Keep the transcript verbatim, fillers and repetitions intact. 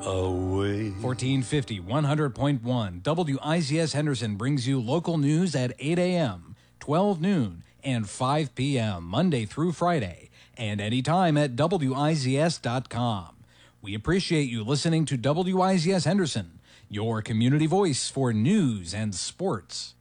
away. fourteen fifty, one hundred point one W I Z S Henderson brings you local news at eight a.m., twelve noon, and five p.m. Monday through Friday, and anytime at W I Z S dot com. We appreciate you listening to W I Z S Henderson, your community voice for news and sports.